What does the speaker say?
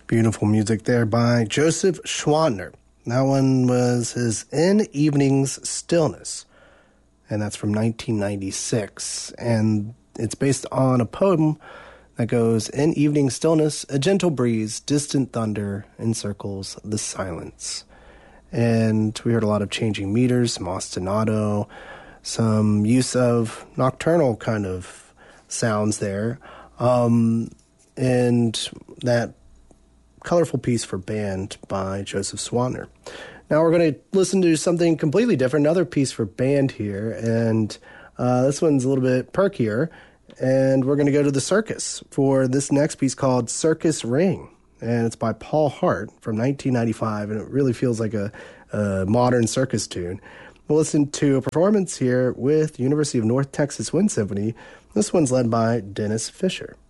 Beautiful music there by Joseph Schwantner. That one was his In Evening's Stillness, and that's from 1996. And it's based on a poem that goes, in evening stillness, a gentle breeze, distant thunder encircles the silence. And we heard a lot of changing meters, some ostinato, some use of nocturnal kind of sounds there. And that colorful piece for band by Joseph Schwantner. Now we're going to listen to something completely different, another piece for band here, and this one's a little bit perkier, and we're going to go to the circus for this next piece called Circus Ring, and it's by Paul Hart from 1995, and it really feels like a modern circus tune. We'll listen to a performance here with University of North Texas Wind Symphony. This one's led by Dennis Fisher.